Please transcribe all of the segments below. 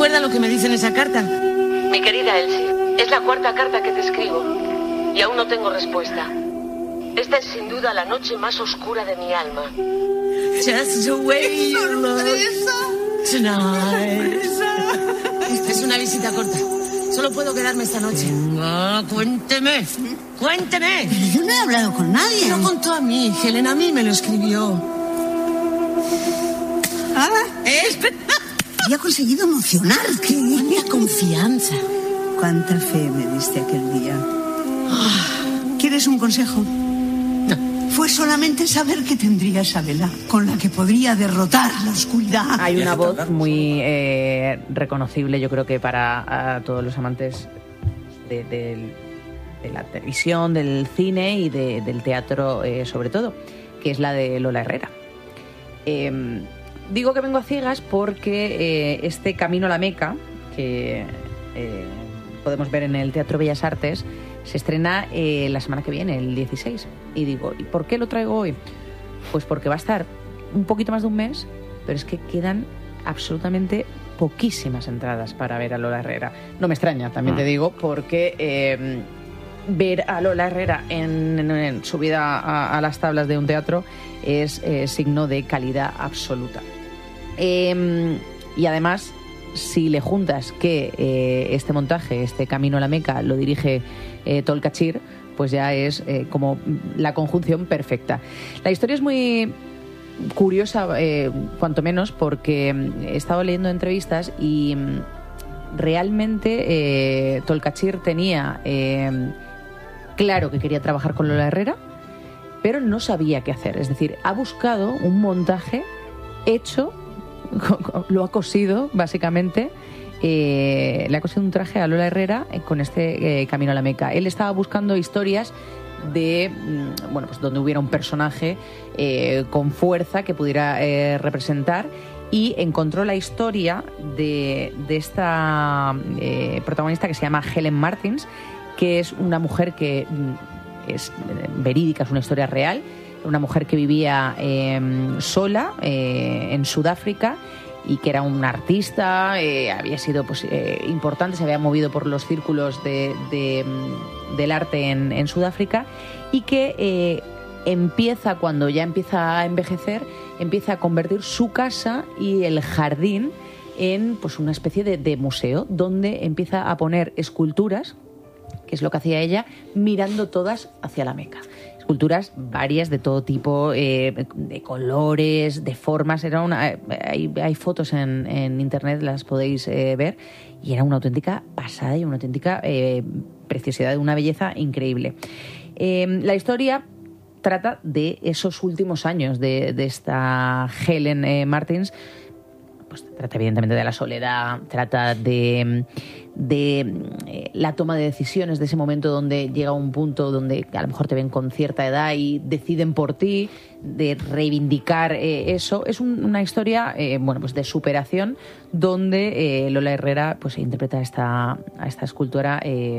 recuerda lo que me dice en esa carta? Mi querida Elsie, es la cuarta carta que te escribo y aún no tengo respuesta. Esta es sin duda la noche más oscura de mi alma. Just the way you look tonight. Es una visita corta. Solo puedo quedarme esta noche. Cuénteme. Yo no he hablado con nadie. Lo contó a mí, Helen, a mí me lo escribió. Había conseguido emocionarte. Cuánta confianza. Cuánta fe me diste aquel día. ¿Quieres un consejo? No. Fue solamente saber que tendrías a Bella, con la que podría derrotar la oscuridad. Hay una voz muy reconocible, yo creo que para todos los amantes de la televisión, del cine y del teatro sobre todo, que es la de Lola Herrera. Digo que vengo a ciegas porque este Camino a la Meca, que podemos ver en el Teatro Bellas Artes, se estrena la semana que viene, el 16. Y digo, ¿y por qué lo traigo hoy? Pues porque va a estar un poquito más de un mes, pero es que quedan absolutamente poquísimas entradas para ver a Lola Herrera. No me extraña, también te digo, porque ver a Lola Herrera en subida a las tablas de un teatro es signo de calidad absoluta. Y además, si le juntas que este montaje, este Camino a la Meca, lo dirige Tolkachir, pues ya es como la conjunción perfecta. La historia es muy curiosa, cuanto menos, porque he estado leyendo entrevistas y realmente Tolkachir tenía claro que quería trabajar con Lola Herrera, pero no sabía qué hacer. Es decir, ha buscado un montaje hecho, lo ha cosido básicamente, le ha cosido un traje a Lola Herrera con este Camino a la Meca. Él estaba buscando historias de, bueno, pues donde hubiera un personaje con fuerza que pudiera representar, y encontró la historia de esta protagonista que se llama Helen Martins, que es una mujer que es verídica, es una historia real, una mujer que vivía sola en Sudáfrica y que era una artista, había sido pues, importante, se había movido por los círculos del arte en Sudáfrica, y que empieza, cuando ya empieza a envejecer, empieza a convertir su casa y el jardín en pues, una especie de museo, donde empieza a poner esculturas, que es lo que hacía ella, mirando todas hacia la Meca. Esculturas varias, de todo tipo, de colores, de formas. Era hay fotos en internet, las podéis ver, y era una auténtica pasada y una auténtica preciosidad, de una belleza increíble. La historia trata de esos últimos años de esta Helen Martins. Pues trata evidentemente de la soledad, trata de la toma de decisiones, de ese momento donde llega un punto donde a lo mejor te ven con cierta edad y deciden por ti, de reivindicar eso. Es una historia bueno, pues de superación, donde Lola Herrera pues interpreta a esta escultora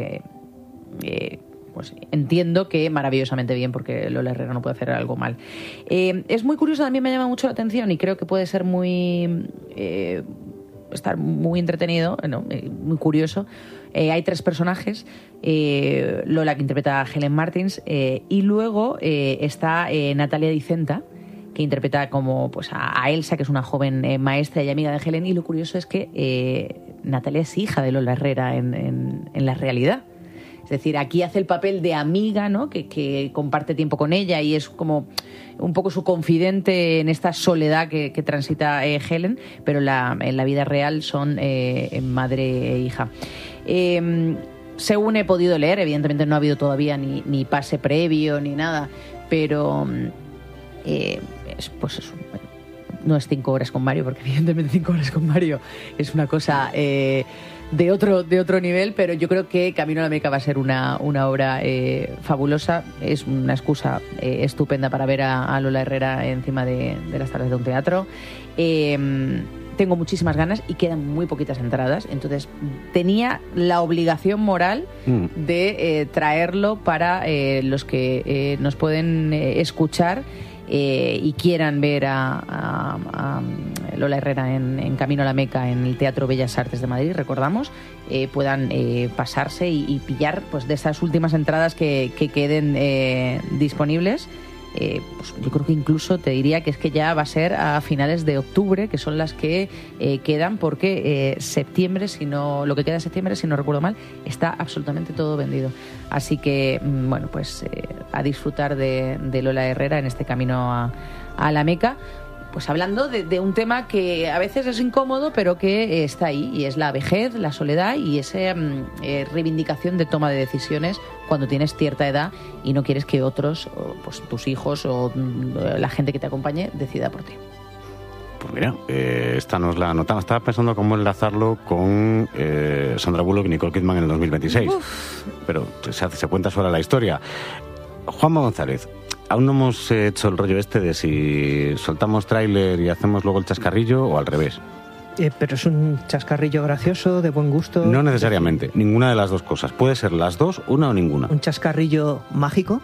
pues entiendo que maravillosamente bien, porque Lola Herrera no puede hacer algo mal. Es muy curioso, también me llama mucho la atención, y creo que puede ser muy estar muy entretenido, ¿no? Muy curioso. Hay 3 personajes, Lola, que interpreta a Helen Martins, y luego está Natalia Dicenta, que interpreta como pues a Elsa, que es una joven maestra y amiga de Helen, y lo curioso es que Natalia es hija de Lola Herrera en la realidad. Es decir, aquí hace el papel de amiga, ¿no? Que comparte tiempo con ella y es como un poco su confidente en esta soledad que transita Helen, pero en la vida real son madre e hija. Según he podido leer, evidentemente no ha habido todavía ni pase previo ni nada, pero pues eso, no es 5 horas con Mario, porque evidentemente 5 horas con Mario es una cosa de otro nivel, pero yo creo que Camino a la Meca va a ser una obra fabulosa. Es una excusa estupenda para ver a Lola Herrera encima de las tablas de un teatro. Tengo muchísimas ganas y quedan muy poquitas entradas, entonces tenía la obligación moral de traerlo para los que nos pueden escuchar y quieran ver a Lola Herrera en Camino a la Meca en el Teatro Bellas Artes de Madrid, recordamos, puedan pasarse y pillar pues de esas últimas entradas que queden disponibles. Pues yo creo que incluso te diría que es que ya va a ser a finales de octubre, que son las que quedan, porque septiembre, lo que queda de septiembre, si no recuerdo mal, está absolutamente todo vendido. Así que, bueno, pues a disfrutar de Lola Herrera en este Camino a la Meca. Pues hablando de un tema que a veces es incómodo, pero que está ahí, y es la vejez, la soledad y esa reivindicación de toma de decisiones cuando tienes cierta edad y no quieres que otros, pues tus hijos o la gente que te acompañe, decida por ti. Pues mira, esta nos la anotamos. Estaba pensando cómo enlazarlo con Sandra Bullock y Nicole Kidman en el 2026. Pero se cuenta sola la historia. Juanma González, aún no hemos hecho el rollo este de si soltamos tráiler y hacemos luego el chascarrillo o al revés. Pero es un chascarrillo gracioso, de buen gusto. No necesariamente, ninguna de las dos cosas. Puede ser las dos, una o ninguna. ¿Un chascarrillo mágico?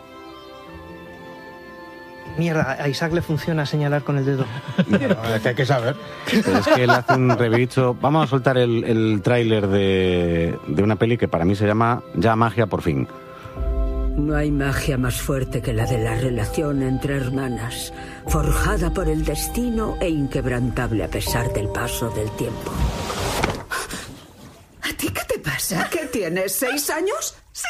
Mierda, a Isaac le funciona señalar con el dedo. No, es que hay que saber. Pero es que él hace un revicho. Vamos a soltar el tráiler de una peli que para mí se llama Ya magia por fin. No hay magia más fuerte que la de la relación entre hermanas, forjada por el destino e inquebrantable a pesar del paso del tiempo. ¿A ti qué te pasa? ¿Qué tienes, 6 años? Sí.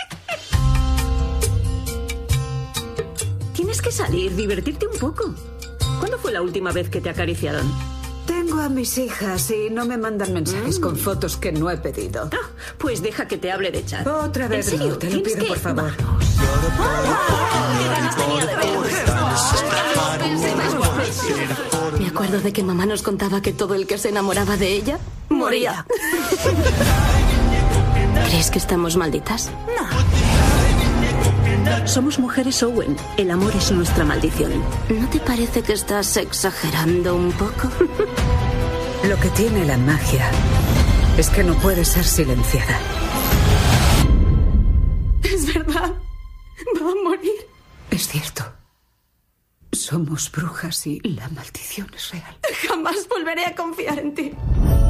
Tienes que salir, divertirte un poco. ¿Cuándo fue la última vez que te acariciaron? Tengo a mis hijas y no me mandan mensajes con fotos que no he pedido. Ah, pues deja que te hable de chat. Otra vez, ¿En serio? no, te lo pido, por favor. Me acuerdo de que mamá nos contaba que todo el que se enamoraba de ella moría. ¿Crees que estamos malditas? No. Somos mujeres, Owen. El amor es nuestra maldición. ¿No te parece que estás exagerando un poco? Lo que tiene la magia es que no puede ser silenciada. Es verdad. Va a morir. Es cierto. Somos brujas y la maldición es real. Jamás volveré a confiar en ti.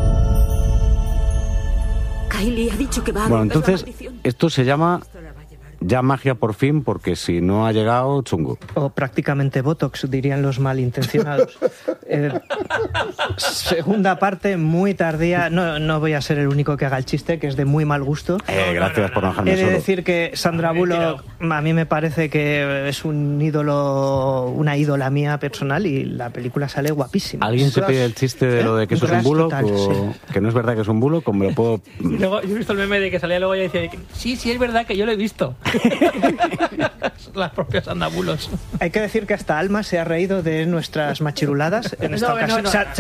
Kylie ha dicho que va a Bueno, romper la entonces, maldición. esto se llama Ya magia por fin, porque si no ha llegado, chungo. O prácticamente Botox, dirían los malintencionados. Segunda parte, muy tardía. No voy a ser el único que haga el chiste, que es de muy mal gusto. Gracias por no dejarme He de solo. decir que Sandra Bullock a mí me parece que es un ídolo, una ídola mía personal, y la película sale guapísima. ¿Alguien se pide el chiste de lo de que eso es un bulo? Que no es verdad que es un bulo, como me lo puedo... Y luego, yo he visto el meme de que salía luego y decía, sí, es verdad que yo lo he visto. Las propias andabulos. Hay que decir que hasta Alma se ha reído de nuestras machiruladas. En esta ocasión se ha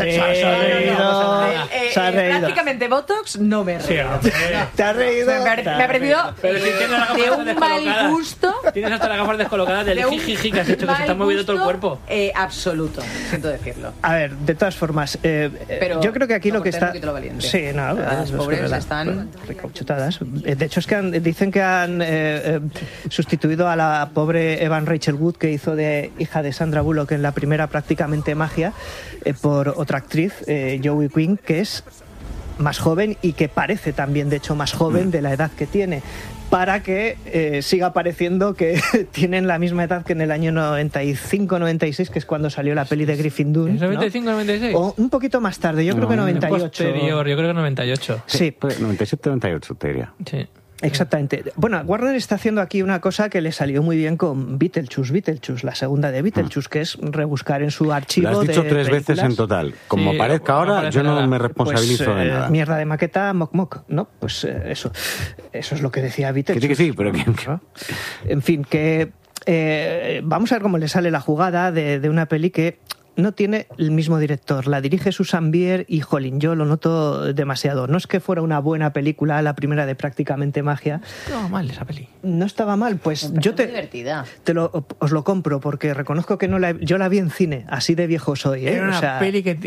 reído. Prácticamente Botox no me he reído. ¿Te has reído? Me ha parecido Pero si tienes las de gafas un descolocadas. mal gusto. Tienes hasta las gafas descolocadas del jijiji que has hecho, que se te ha movido todo el cuerpo. Absoluto, siento decirlo. A ver, de todas formas, Pero yo creo que aquí no lo que está... conté lo valiente. Sí, no, Las pobres verdad. están recauchutadas. De hecho, es que dicen que han sustituido a la pobre Evan Rachel Wood, que hizo de hija de Sandra Bullock en la primera Prácticamente Magia, por otra actriz, Joey Quinn, que es más joven y que parece también, de hecho, más joven de la edad que tiene, para que siga pareciendo que tienen la misma edad que en el año 95-96, que es cuando salió la peli de Griffin Dunne, ¿no? ¿95-96? O un poquito más tarde, yo creo que 98. Posterior, yo creo que 98. Sí. 97-98, te diría. Sí. Exactamente. Bueno, Warner está haciendo aquí una cosa que le salió muy bien con Beetlejuice, la segunda de Beetlejuice, que es rebuscar en su archivo. Lo has dicho de 3 veces películas. en total. Como Sí, parezca no ahora, parece yo no nada. me responsabilizo de nada. Mierda de maqueta, moc, ¿no? Pues eso es lo que decía Beetlejuice. Que sí, pero que... ¿no? En fin, que vamos a ver cómo le sale la jugada de una peli que no tiene el mismo director. La dirige Susan Bier y, jolín, yo lo noto demasiado. No es que fuera una buena película, la primera de Prácticamente Magia. No, mal esa peli. No estaba mal, pues yo muy divertida. os lo compro, porque reconozco que yo la vi en cine, así de viejo soy. Era una peli que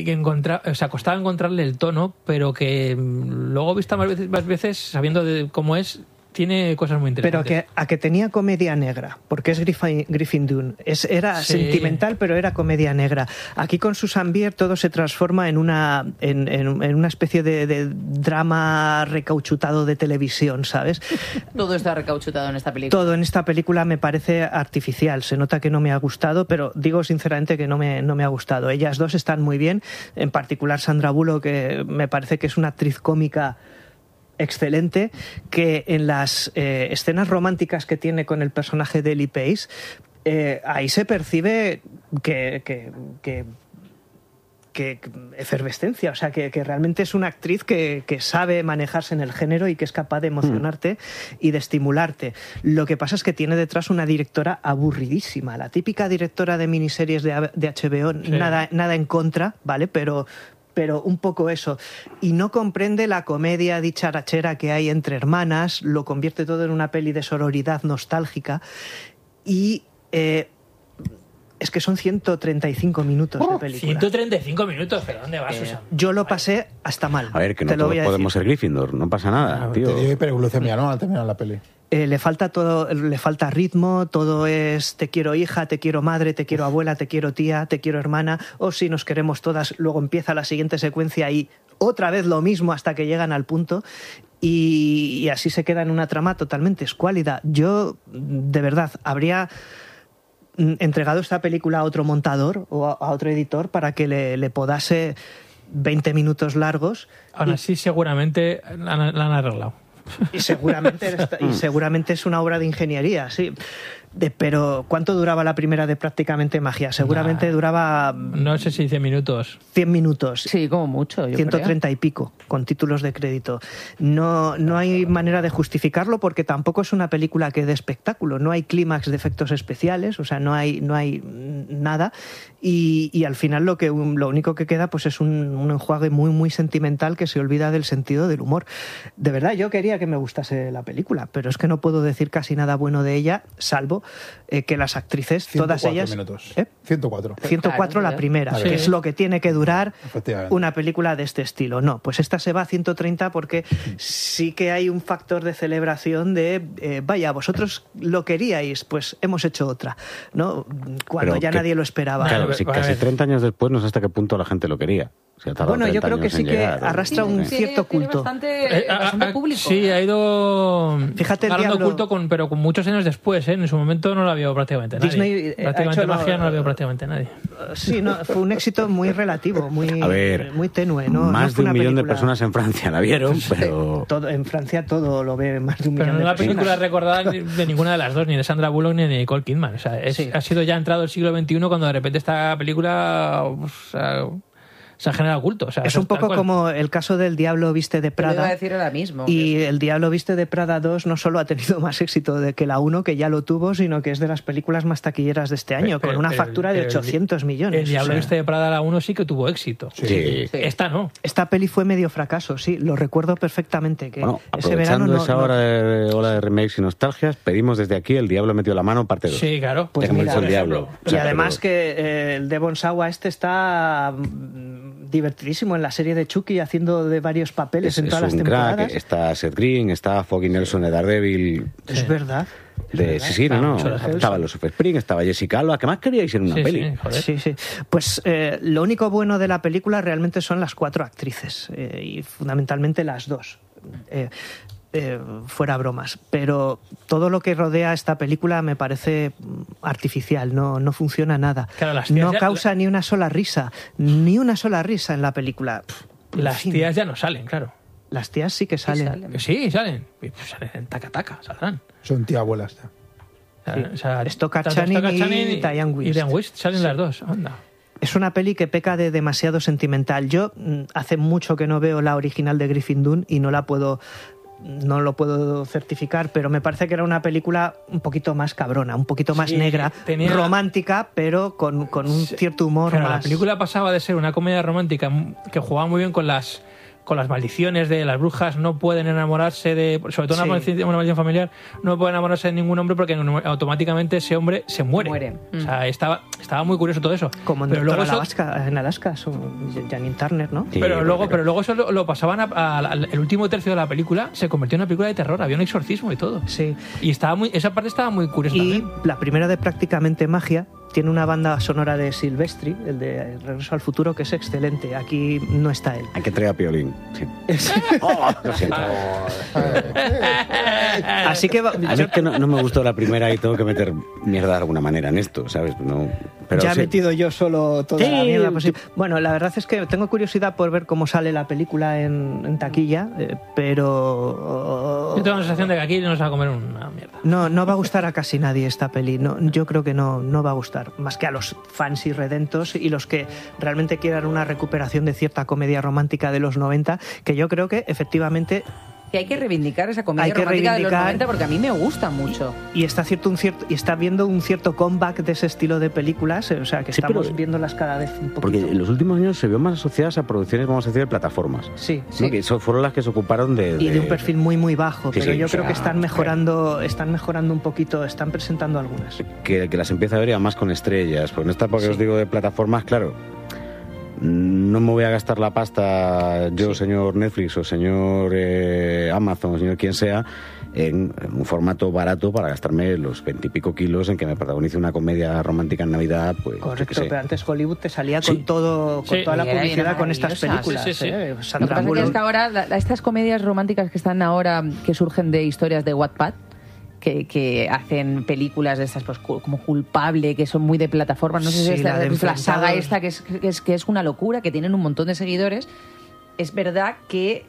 costaba encontrarle el tono, pero que luego vista más veces sabiendo de cómo es, tiene cosas muy interesantes. Pero a que tenía comedia negra, porque es Griffin Dunne. Era sentimental, pero era comedia negra. Aquí con Susan Bier todo se transforma en una especie de drama recauchutado de televisión, ¿sabes? Todo está recauchutado en esta película. Todo en esta película me parece artificial. Se nota que no me ha gustado, pero digo sinceramente que no me ha gustado. Ellas dos están muy bien, en particular Sandra Bullock, que me parece que es una actriz cómica excelente, que en las escenas románticas que tiene con el personaje de Ellie Pace, ahí se percibe que efervescencia, o sea, que realmente es una actriz que sabe manejarse en el género y que es capaz de emocionarte y de estimularte. Lo que pasa es que tiene detrás una directora aburridísima, la típica directora de miniseries de HBO, sí. nada en contra, ¿vale? Pero un poco eso. Y no comprende la comedia dicharachera que hay entre hermanas, lo convierte todo en una peli de sororidad nostálgica y... es que son 135 minutos de película. 135 minutos, ¿pero dónde vas, Susan? Yo lo pasé hasta mal. A ver, que no todos podemos ser Gryffindor, no pasa nada, tío. Te dio hiperglucemia, ¿no? Al terminar la peli. Le falta ritmo, todo es te quiero hija, te quiero madre, te quiero abuela, te quiero tía, te quiero hermana, o si nos queremos todas, luego empieza la siguiente secuencia y otra vez lo mismo hasta que llegan al punto. Y así se queda en una trama totalmente escuálida. Yo, de verdad, habría entregado esta película a otro montador o a otro editor para que le podase 20 minutos largos. Aún así, seguramente la han arreglado. Y seguramente es una obra de ingeniería, sí. Pero ¿cuánto duraba la primera de Prácticamente Magia? Seguramente duraba... No sé si 100 minutos. 100 minutos. Sí, como mucho, yo 130 creo. Y pico, con títulos de crédito. No hay manera de justificarlo porque tampoco es una película que dé espectáculo. No hay clímax de efectos especiales, o sea, no hay nada. Y al final lo único que queda pues es un enjuague muy, muy sentimental que se olvida del sentido del humor. De verdad, yo quería que me gustase la película, pero es que no puedo decir casi nada bueno de ella, salvo que las actrices, todas ellas... 104. 104 la primera, que es lo que tiene que durar una película de este estilo. No, pues esta se va a 130 porque sí que hay un factor de celebración de, vaya, vosotros lo queríais, pues hemos hecho otra, ¿no? Cuando ya nadie lo esperaba. Claro, si casi 30 años después no sé hasta qué punto la gente lo quería. Bueno, yo creo que sí que arrastra un cierto culto. Bastante público. Sí, ha ido ganando culto, pero con muchos años después. En su momento no lo había prácticamente nadie. Disney Prácticamente Magia no lo vio prácticamente nadie. Sí, no, fue un éxito muy relativo, muy tenue. Más de 1 millón de personas en Francia la vieron, pero... En Francia todo lo ve más de 1 millón de personas. Pero no la película recordada de ninguna de las dos, ni de Sandra Bullock ni de Nicole Kidman. O sea, ha sido ya entrado el siglo XXI cuando de repente esta película... se ha generado culto. O sea, es un poco como el caso del Diablo Viste de Prada. Lo iba a decir ahora mismo. Y el Diablo Viste de Prada 2 no solo ha tenido más éxito de que la 1, que ya lo tuvo, sino que es de las películas más taquilleras de este año, con una factura de 800 millones. El Diablo Viste de Prada, la 1 sí que tuvo éxito. Sí. Esta no. Esta peli fue medio fracaso, sí, lo recuerdo perfectamente. Que ese verano aprovechando esa hora de remakes y nostalgias, pedimos desde aquí El Diablo Metió la Mano, parte 2. Sí, claro. Pues mira, el Diablo. Y además que el Devon Sawa está divertidísimo en la serie de Chucky, haciendo de varios papeles en todas las temporadas. Crack, está Seth Green, está Foggy Nelson de Daredevil. Es verdad. Sí, no. Estaba los Offspring, estaba Jessica Alba. ¿Qué más queríais en una peli? Sí. Pues lo único bueno de la película realmente son las 4 actrices y fundamentalmente las 2. Fuera bromas, pero todo lo que rodea esta película me parece artificial, no funciona nada. Claro, no causa ni una sola risa en la película. Las tías ya no salen, claro. Las tías sí que salen. Sí, salen. Pues salen en taca, saldrán. Son tía abuelas. Stockard Channing y Diane Wiest. Y Diane Wiest salen las dos, anda. Es una peli que peca de demasiado sentimental. Yo hace mucho que no veo la original de Griffin Dunne y no lo puedo certificar, pero me parece que era una película un poquito más cabrona, un poquito más negra, romántica, pero con un cierto humor más... La película pasaba de ser una comedia romántica que jugaba muy bien con las con las maldiciones de las brujas no pueden enamorarse de, sobre todo una maldición familiar, no pueden enamorarse de ningún hombre porque automáticamente ese hombre se muere. O sea, estaba muy curioso todo eso. Como en Alaska, Janine Turner, ¿no? Sí, pero luego eso lo pasaban el último tercio de la película, se convirtió en una película de terror, había un exorcismo y todo. Sí. Y esa parte estaba muy curiosa y también. La primera de Prácticamente Magia tiene una banda sonora de Silvestri, el de Regreso al Futuro, que es excelente. Aquí no está él. Hay que traer a Piolín. Sí. Lo siento. Así que a mí es que no me gustó la primera y tengo que meter mierda de alguna manera en esto, ¿sabes? Pero ya he metido yo solo toda la mierda posible. Bueno, la verdad es que tengo curiosidad por ver cómo sale la película en taquilla, pero... Yo tengo la sensación de que aquí nos va a comer una mierda. No va a gustar a casi nadie esta peli. No, yo creo que no va a gustar. Más que a los fans irredentos y los que realmente quieran una recuperación de cierta comedia romántica de los 90, que yo creo que efectivamente... Que hay que reivindicar esa comedia romántica de los 90 porque a mí me gusta mucho. Y está viendo un cierto comeback de ese estilo de películas, o sea, que estamos viéndolas cada vez un poquito. Porque en los últimos años se vio más asociadas a producciones, vamos a decir, de plataformas. Sí, ¿no? Que fueron las que se ocuparon de... Y de un perfil muy, muy bajo, sí, pero yo creo que están mejorando un poquito, están presentando algunas. Que las empieza a ver ya más con estrellas, porque en esta época que os digo de plataformas, claro... No me voy a gastar la pasta yo, señor Netflix o señor Amazon, o señor quien sea, en un formato barato para gastarme los 20 y pico kilos en que me protagonice una comedia romántica en Navidad. Pues, correcto, pero antes Hollywood te salía con toda la publicidad con estas películas. Sandra Bullock. Es que ahora estas comedias románticas que están ahora, que surgen de historias de Wattpad, que hacen películas de estas pues como Culpable, que son muy de plataformas, no sé si la saga esta que es una locura, que tienen un montón de seguidores. Es verdad que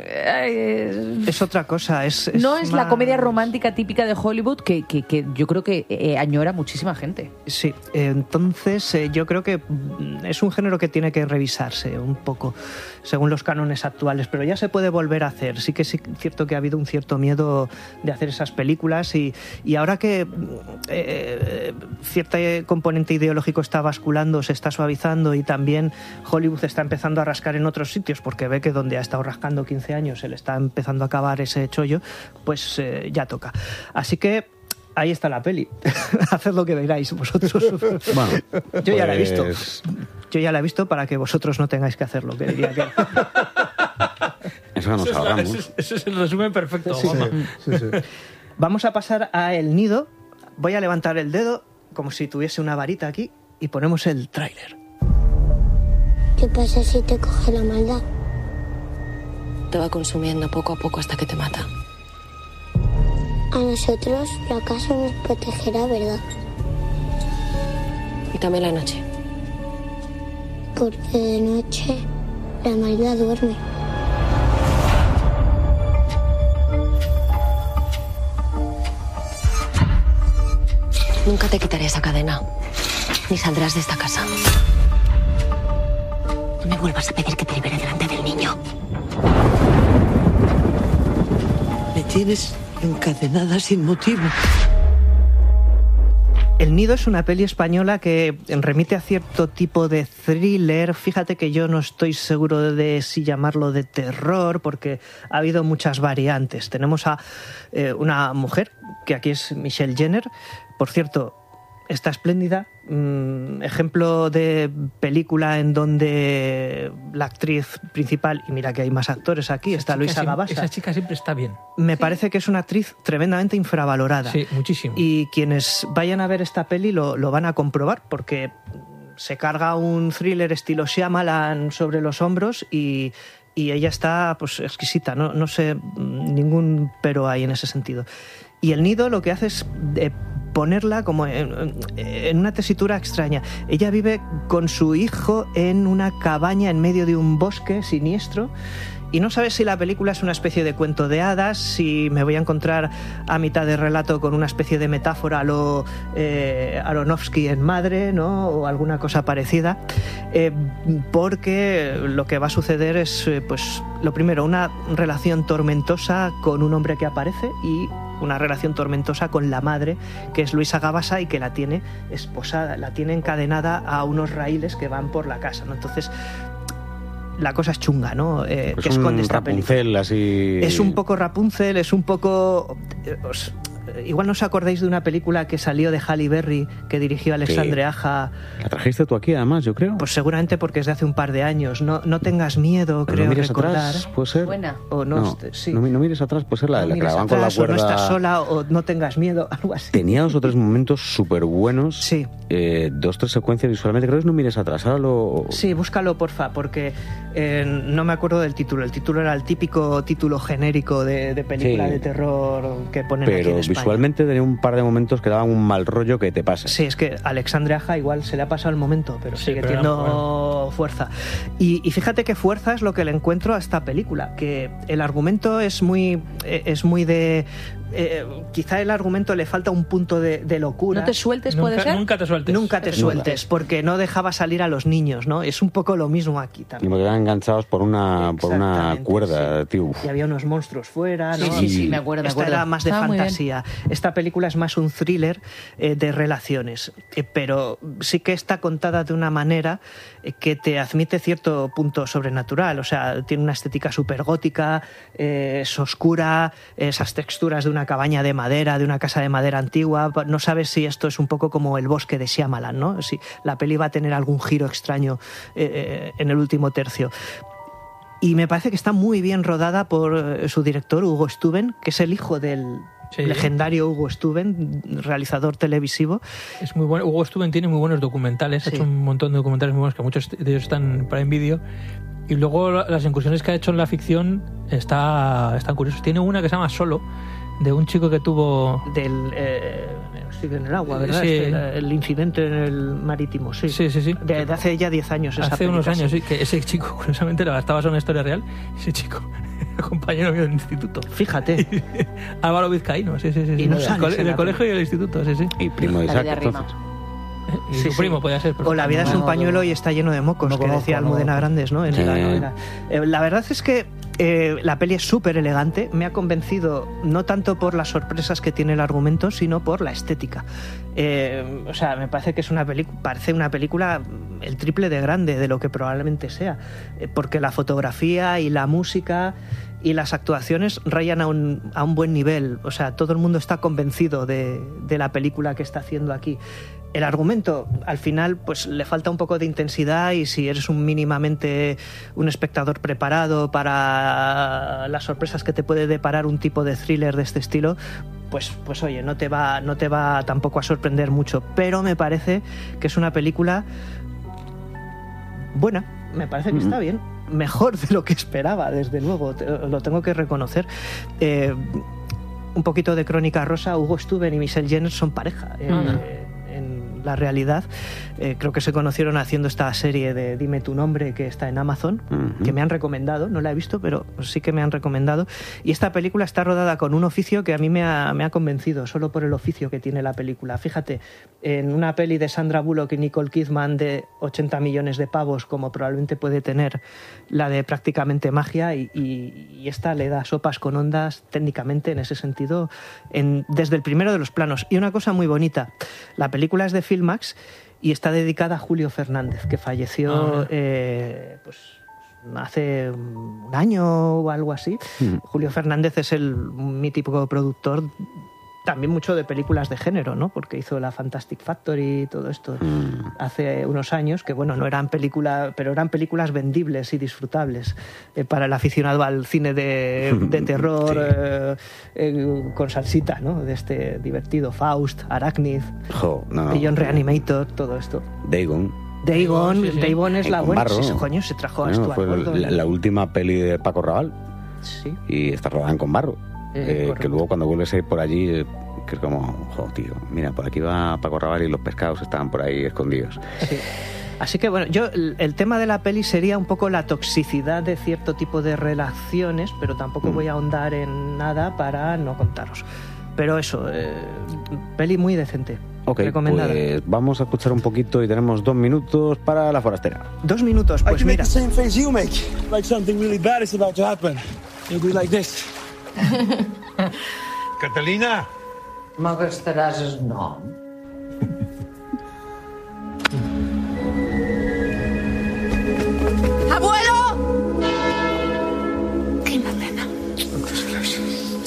es otra cosa, no es la comedia romántica típica de Hollywood que yo creo que añora muchísima gente. Sí, entonces yo creo que es un género que tiene que revisarse un poco según los cánones actuales, pero ya se puede volver a hacer. Sí que es cierto que ha habido un cierto miedo de hacer esas películas y ahora que cierto componente ideológico está basculando, se está suavizando y también Hollywood está empezando a rascar en otros sitios porque ve que donde ha estado rascando 15 años se le está empezando a acabar ese chollo, pues ya toca. Así que ahí está la peli. Haced lo que veáis vosotros. Bueno, yo ya la he visto. Yo ya la he visto para que vosotros no tengáis que hacerlo, que diría que... Eso nos ahorramos. Eso es el resumen perfecto. Sí. Vamos a pasar a El Nido. Voy a levantar el dedo como si tuviese una varita aquí y ponemos el tráiler. ¿Qué pasa si te coge la maldad? Te va consumiendo poco a poco hasta que te mata. A nosotros la casa nos protegerá, ¿verdad? Y también la noche. Porque de noche la maldad duerme. Nunca te quitaré esa cadena. Ni saldrás de esta casa. No me vuelvas a pedir que te libere delante del niño. Me tienes encadenada sin motivo. El Nido es una peli española que remite a cierto tipo de thriller. Fíjate que yo no estoy seguro de si llamarlo de terror, porque ha habido muchas variantes. Tenemos a una mujer, que aquí es Michelle Jenner. Por cierto, está espléndida. Ejemplo de película en donde la actriz principal, y mira que hay más actores aquí, está Luisa Gabasa. Esa chica siempre está bien. Me parece que es una actriz tremendamente infravalorada. Sí, muchísimo. Y quienes vayan a ver esta peli lo van a comprobar, porque se carga un thriller estilo Shyamalan sobre los hombros y ella está pues exquisita, no sé, ningún pero hay en ese sentido. Y El Nido lo que hace es ponerla como en una tesitura extraña. Ella vive con su hijo en una cabaña en medio de un bosque siniestro y no sabes si la película es una especie de cuento de hadas, si me voy a encontrar a mitad de relato con una especie de metáfora a lo Aronofsky en Madre, ¿no? O alguna cosa parecida, porque lo que va a suceder es, pues, lo primero, una relación tormentosa con un hombre que aparece y una relación tormentosa con la madre, que es Luisa Gabasa y que la tiene esposada, la tiene encadenada a unos raíles que van por la casa, ¿no? Entonces, la cosa es chunga, ¿no? Pues que esconde esta película. Rapunzel, así... Es un poco Rapunzel, es un poco... Igual no os acordáis de una película que salió de Halle Berry, que dirigió Alexandre Aja. La trajiste tú aquí, además, yo creo. Pues seguramente porque es de hace un par de años. No tengas miedo, pero creo no mires recordar. Atrás, puede ser. Buena. O no, sí. No mires atrás, puede ser la de la que la van con la cuerda. O no estás sola, o no tengas miedo, algo así. Tenía 2 o 3 momentos súper buenos. Sí. 2 o 3 secuencias visualmente. Creo que es No mires atrás. Ahora lo... Sí, búscalo, porfa, porque no me acuerdo del título. El título era el típico título genérico de película de terror que ponen aquí en España. Pero visualmente tenía un par de momentos que daban un mal rollo que te pasa. Sí, es que Alexandre Aja igual se le ha pasado el momento, pero sigue teniendo fuerza. Y fíjate qué fuerza es lo que le encuentro a esta película, que el argumento es muy de... quizá el argumento le falta un punto de locura. ¿No te sueltes, puede ser? Nunca te sueltes. Nunca te sueltes, porque no dejaba salir a los niños, ¿no? Es un poco lo mismo aquí también. Y porque quedan enganchados por una cuerda, sí. tío. Y había unos monstruos fuera, ¿no? Sí, me acuerdo. Esta era más de fantasía. Esta película es más un thriller de relaciones, pero sí que está contada de una manera que te admite cierto punto sobrenatural. O sea, tiene una estética súper gótica, es oscura, esas texturas de una cabaña de madera, de una casa de madera antigua. No sabes si esto es un poco como El bosque de Shyamalan, ¿no? Si la peli va a tener algún giro extraño en el último tercio. Y me parece que está muy bien rodada por su director, Hugo Stuben, que es el hijo del legendario Hugo Stuben, realizador televisivo. Es muy bueno. Hugo Stuben tiene muy buenos documentales, ha hecho un montón de documentales muy buenos, que muchos de ellos están para en vídeo. Y luego las incursiones que ha hecho en la ficción están curiosas. Tiene una que se llama Solo, de un chico que tuvo... Sigue en el agua, ¿verdad? Sí. El incidente en el marítimo, sí. Sí. De hace ya 10 años. Hace unos años, sí, que ese chico, curiosamente, está basado en una historia real. Ese chico era compañero mío del instituto. Fíjate. Álvaro Vizcaíno, sí. Y no sales en el colegio y el instituto, sí. Y primo de Isaac, entonces. Y su primo podía ser. O La vida es un pañuelo y está lleno de mocos, que decía Almudena Grandes, ¿no? En la novela. La verdad es que la peli es súper elegante. Me ha convencido no tanto por las sorpresas que tiene el argumento, sino por la estética. O sea, me parece que es parece una película el triple de grande de lo que probablemente sea, porque la fotografía y la música y las actuaciones rayan a un buen nivel. O sea, todo el mundo está convencido de la película que está haciendo aquí. El argumento, al final, pues le falta un poco de intensidad, y si eres mínimamente un espectador preparado para las sorpresas que te puede deparar un tipo de thriller de este estilo, pues oye, no te va tampoco a sorprender mucho. Pero me parece que es una película buena, me parece que está bien, mejor de lo que esperaba, desde luego, lo tengo que reconocer. Un poquito de crónica rosa: Hugo Stuben y Michelle Jenner son pareja. En la realidad, creo que se conocieron haciendo esta serie de Dime tu nombre, que está en Amazon, que me han recomendado. No la he visto, pero sí que me han recomendado. Y esta película está rodada con un oficio que a mí me ha convencido, solo por el oficio que tiene la película. Fíjate, en una peli de Sandra Bullock y Nicole Kidman de 80 millones de pavos, como probablemente puede tener la de Prácticamente Magia, y esta le da sopas con ondas técnicamente, en ese sentido, desde el primero de los planos. Y una cosa muy bonita: la película es de Filmax y está dedicada a Julio Fernández, que falleció pues hace un año o algo así. Julio Fernández es el mítico productor, también mucho de películas de género, ¿no? Porque hizo la Fantastic Factory y todo esto hace unos años, que bueno, no eran películas, pero eran películas vendibles y disfrutables para el aficionado al cine de terror, con salsita, ¿no? De este divertido Faust, Arachnid, Beyond Reanimator, todo esto. Dagon es la buena. Sí, coño, se trajo a Stuart Gordon. La última peli de Paco Raval. Sí. Y está rodada con Barro. Que luego cuando vuelves a ir por allí, que es como, tío, mira, por aquí va Paco Raval y los pescados estaban por ahí escondidos. Sí. Así que bueno, el tema de la peli sería un poco la toxicidad de cierto tipo de relaciones, pero tampoco voy a ahondar en nada para no contaros. Pero eso, peli muy decente. Ok, recomendada. Pues vamos a escuchar un poquito y tenemos 2 minutos para La Forastera. 2 minutos, pues mira. I can make the same face you make, like something really bad is about to happen. You'll be like this. Catalina! M'agastaràs el nom. ¡Abuelo!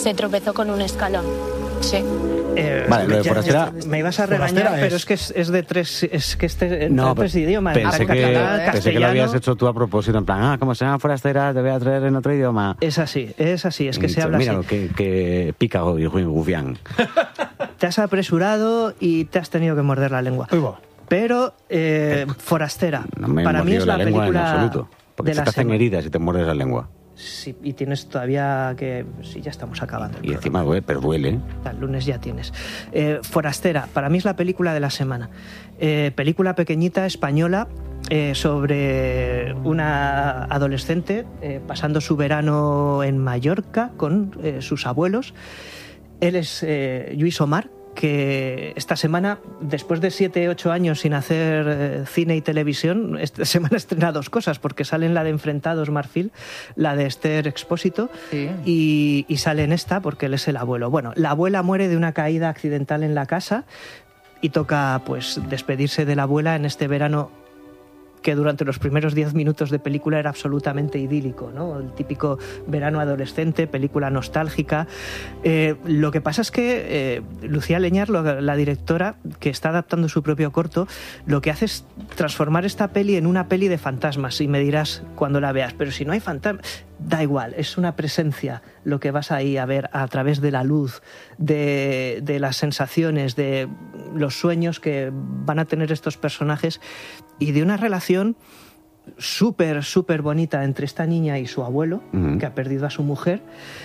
Se tropezó con un escalón. Sí. Vale, lo de Forastera... Me ibas a regañar, pero es que es de tres... Es que No, tres idiomas. pensé que lo habías hecho tú a propósito, en plan, como se llama Forastera, te voy a traer en otro idioma. Es así, es que se habla mira, así. que pica y gufián. Te has apresurado y te has tenido que morder la lengua. Pero Forastera, No me para mí es la lengua película en absoluto, porque de se la te hacen semana. heridas y te muerdes la lengua. Sí, y tienes todavía que... Sí, ya estamos acabando. Y encima duele, pero duele. El lunes ya tienes. Forastera, para mí es la película de la semana. Película pequeñita, española, sobre una adolescente pasando su verano en Mallorca con sus abuelos. Él es Lluís Omar, que esta semana, después de 7-8 años sin hacer cine y televisión, esta semana estrena 2 cosas, porque sale en la de Enfrentados Marfil, la de Esther Expósito, y sale en esta porque él es el abuelo. Bueno, la abuela muere de una caída accidental en la casa y toca pues despedirse de la abuela en este verano que durante los primeros 10 minutos de película era absolutamente idílico, ¿no? El típico verano adolescente, película nostálgica. Lo que pasa es que Lucía Leñar, la directora, que está adaptando su propio corto, lo que hace es transformar esta peli en una peli de fantasmas, y me dirás cuando la veas, pero si no hay fantasmas, da igual, es una presencia lo que vas ahí a ver a través de la luz, de las sensaciones, de los sueños que van a tener estos personajes, y de una relación súper, súper bonita entre esta niña y su abuelo, que ha perdido a su mujer,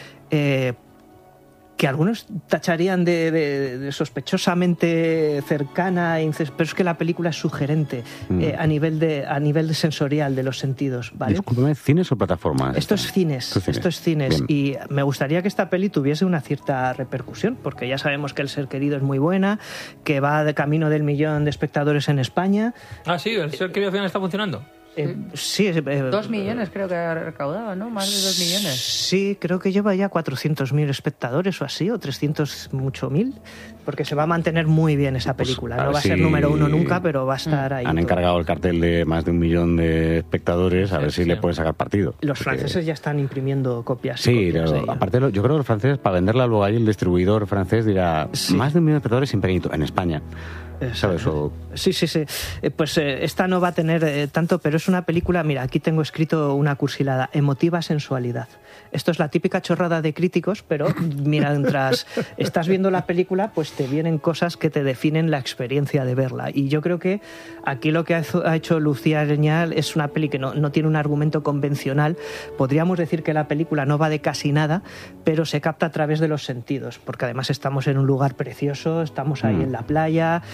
que algunos tacharían de sospechosamente cercana, pero es que la película es sugerente a nivel de sensorial, de los sentidos, ¿vale? Discúlpame, ¿cines o plataformas? Esto es cines. Bien. Y me gustaría que esta peli tuviese una cierta repercusión, porque ya sabemos que El ser querido es muy buena, que va de camino del 1.000.000 de espectadores en España. Ah, sí, El ser querido al final está funcionando. Sí, 2 millones creo que ha recaudado, ¿no? Más de 2 millones. Sí, creo que lleva ya 400.000 espectadores o así, o 300 mucho mil, porque se va a mantener muy bien esa película. Pues, no va a ser número 1 nunca, pero va a estar ahí. Han encargado el cartel de más de 1 millón de espectadores, a ver si le pueden sacar partido. Los franceses ya están imprimiendo copias. Sí, copias aparte yo creo que los franceses, para venderla luego ahí, el distribuidor francés dirá más de 1 millón de espectadores sin pequeñito en España. ¿Sabes? Sí. Pues esta no va a tener tanto, pero es una película, mira, aquí tengo escrito una cursilada, emotiva sensualidad. Esto es la típica chorrada de críticos, pero mira, mientras estás viendo la película, pues te vienen cosas que te definen la experiencia de verla. Y yo creo que aquí lo que ha hecho Lucía Leñar es una peli que no tiene un argumento convencional. Podríamos decir que la película no va de casi nada, pero se capta a través de los sentidos, porque además estamos en un lugar precioso, estamos ahí en la playa,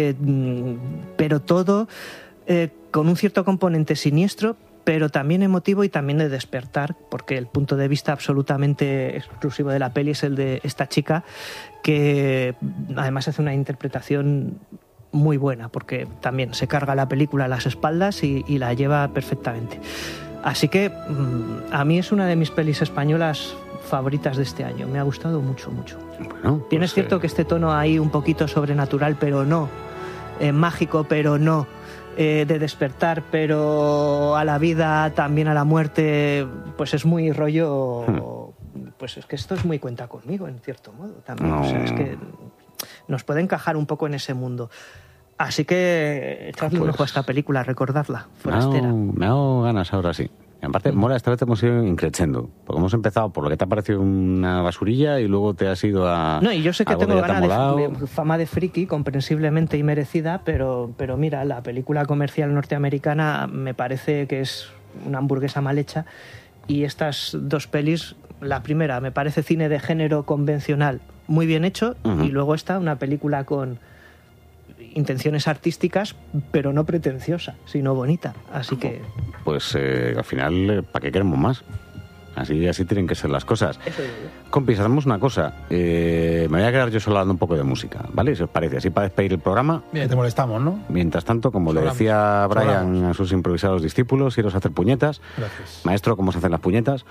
pero todo con un cierto componente siniestro, pero también emotivo y también de despertar, porque el punto de vista absolutamente exclusivo de la peli es el de esta chica, que además hace una interpretación muy buena, porque también se carga la película a las espaldas y la lleva perfectamente. Así que a mí es una de mis pelis españolas favoritas de este año. Me ha gustado mucho, mucho. Bueno, Bien, es cierto que este tono ahí un poquito sobrenatural, pero no. Mágico, pero no. De despertar, pero a la vida, también a la muerte, pues es muy rollo... Pues es que esto es muy cuenta conmigo, en cierto modo, también. O sea, es que nos puede encajar un poco en ese mundo. Así que echadle un ojo a esta película, recordadla, Forastera. Me hago ganas ahora, sí. Y aparte, mola, esta vez hemos ido increciendo, porque hemos empezado por lo que te ha parecido una basurilla y luego te has ido a... No, y yo sé que tengo ganas de fama de friki, comprensiblemente y merecida, pero mira, la película comercial norteamericana me parece que es una hamburguesa mal hecha, y estas 2 pelis, la primera me parece cine de género convencional muy bien hecho, y luego esta, una película con intenciones artísticas, pero no pretenciosa, sino bonita. Así que... Pues al final, ¿para qué queremos más? Así tienen que ser las cosas. Eso digo. Compis, hacemos una cosa. Me voy a quedar yo solo hablando un poco de música, ¿vale? Si os parece, así para despedir el programa. Bien, te molestamos, ¿no? Mientras tanto, como le decía Brian a sus improvisados discípulos, iros a hacer puñetas. Gracias. Maestro, ¿cómo se hacen las puñetas?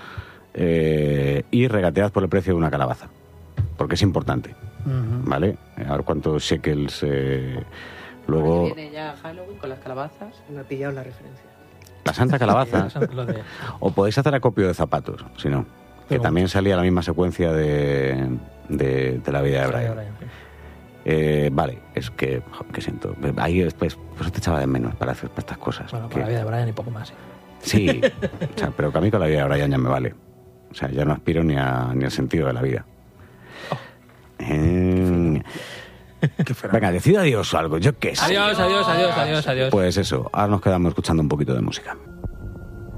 Y regatead por el precio de una calabaza, porque es importante. ¿Vale? A ver cuántos shekels luego... Viene ya Halloween con las calabazas. Me ha pillado la referencia. La santa calabaza. O podéis hacer acopio de zapatos, si no. que también salía la misma secuencia de la vida de Brian. Vale, es que siento. Ahí después pues te echaba de menos para hacer estas cosas. Bueno, para la vida de Brian y poco más. Sí, o sea, pero que a mí con la vida de Brian ya me vale. O sea, ya no aspiro ni al sentido de la vida. Venga, decid adiós o algo, yo qué sé. Adiós. Pues eso, ahora nos quedamos escuchando un poquito de música.